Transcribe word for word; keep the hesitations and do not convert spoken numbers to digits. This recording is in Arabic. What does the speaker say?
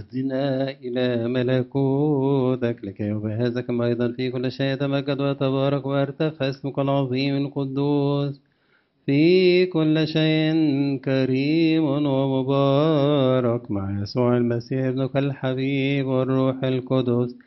اهدنا إلى ملكوتك لكي يبهزك كما أيضا في كل شيء يتمجد ويتبارك ويرتفع اسمك العظيم القدوس في كل شيء كريم ومبارك مع يسوع المسيح ابنك الحبيب والروح القدس